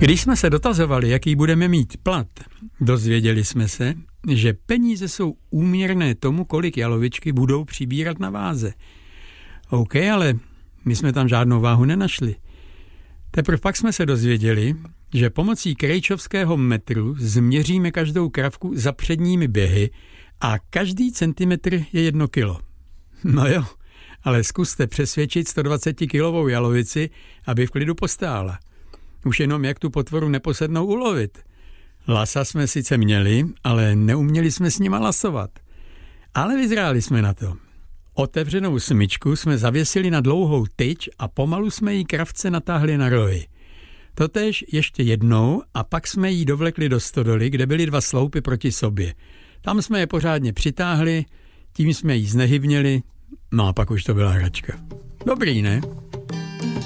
Když jsme se dotazovali, jaký budeme mít plat, dozvěděli jsme se, že peníze jsou úměrné tomu, kolik jalovičky budou přibírat na váze. OK, ale my jsme tam žádnou váhu nenašli. Teprve pak jsme se dozvěděli, že pomocí krejčovského metru změříme každou kravku za předními běhy a každý centimetr je 1 kilo. No jo, ale zkuste přesvědčit 120-kilovou jalovici, aby v klidu postála. Už jenom jak tu potvoru neposednou ulovit. Lasa jsme sice měli, ale neuměli jsme s nima lasovat. Ale vyzráli jsme na to. Otevřenou smyčku jsme zavěsili na dlouhou tyč a pomalu jsme jí kravce natáhli na rohy. Totéž ještě jednou a pak jsme jí dovlekli do stodoly, kde byly 2 sloupy proti sobě. Tam jsme je pořádně přitáhli, tím jsme jí znehybněli, no a pak už to byla hračka. Dobrý, ne?